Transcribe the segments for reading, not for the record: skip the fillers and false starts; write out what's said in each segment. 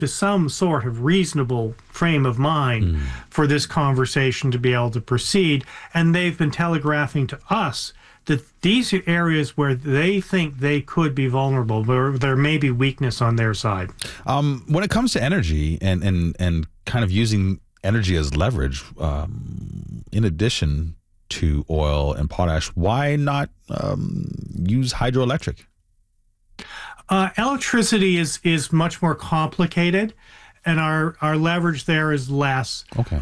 to some sort of reasonable frame of mind for this conversation to be able to proceed. And they've been telegraphing to us that these are areas where they think they could be vulnerable, where there may be weakness on their side. When it comes to energy and kind of using energy as leverage, in addition to oil and potash, why not use hydroelectric? Electricity is much more complicated, and our leverage there is less. Okay.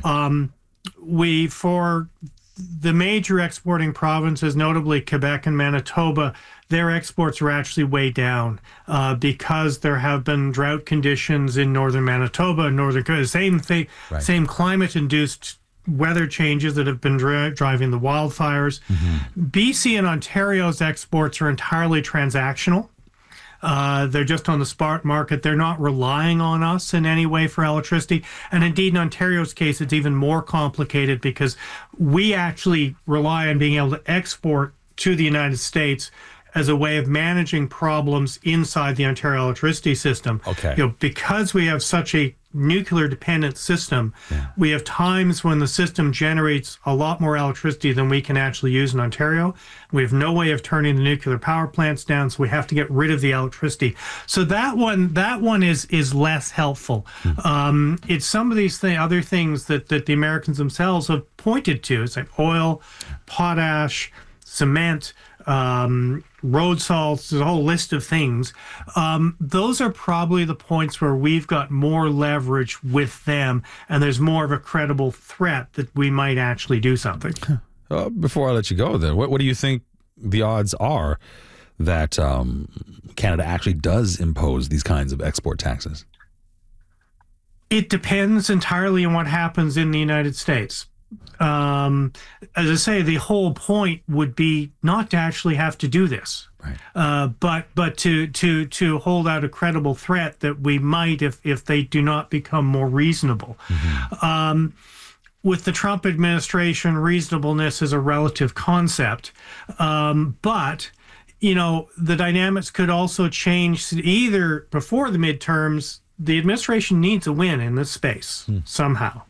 For the major exporting provinces, notably Quebec and Manitoba, their exports are actually way down because there have been drought conditions in northern Manitoba and northern Quebec. Same thing, Right. Same climate-induced weather changes that have been driving the wildfires. BC and Ontario's exports are entirely transactional. They're just on the spot market. They're not relying on us in any way for electricity. And indeed, in Ontario's case, it's even more complicated because we actually rely on being able to export to the United States as a way of managing problems inside the Ontario electricity system. Okay. Because we have such a nuclear dependent system, we have times when the system generates a lot more electricity than we can actually use in Ontario. We have no way of turning the nuclear power plants down, so we have to get rid of the electricity. So that one is less helpful. It's some of these other things that the Americans themselves have pointed to. It's like oil, potash, cement, road salts, there's a whole list of things. Those are probably the points where we've got more leverage with them, and there's more of a credible threat that we might actually do something. Before I let you go, then, what do you think the odds are that Canada actually does impose these kinds of export taxes? It depends entirely on what happens in the United States. As I say, the whole point would be not to actually have to do this, right. but to hold out a credible threat that we might if they do not become more reasonable. With the Trump administration, reasonableness is a relative concept, but the dynamics could also change. Either before the midterms, the administration needs a win in this space somehow.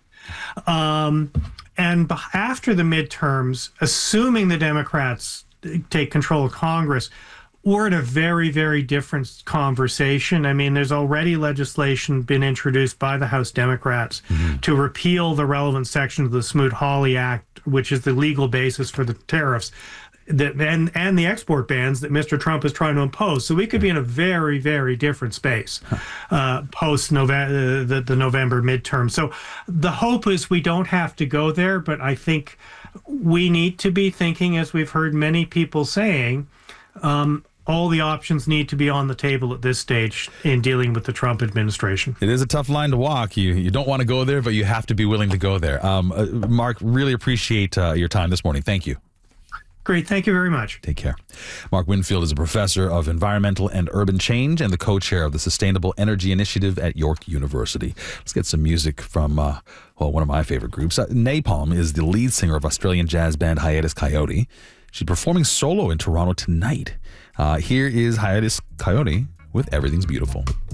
And after the midterms, assuming the Democrats take control of Congress, we're in a very, very different conversation. I mean, there's already legislation been introduced by the House Democrats to repeal the relevant section of the Smoot-Hawley Act, which is the legal basis for the tariffs and the export bans that Mr. Trump is trying to impose. So we could be in a very, very different space post the November midterm. So the hope is we don't have to go there, but I think we need to be thinking, as we've heard many people saying, all the options need to be on the table at this stage in dealing with the Trump administration. It is a tough line to walk. You don't want to go there, but you have to be willing to go there. Mark, really appreciate your time this morning. Thank you. Great. Thank you very much. Take care. Mark Winfield is a professor of environmental and urban change and the co-chair of the Sustainable Energy Initiative at York University. Let's get some music from, one of my favorite groups. Napalm is the lead singer of Australian jazz band Hiatus Coyote. She's performing solo in Toronto tonight. Here is Hiatus Coyote with Everything's Beautiful.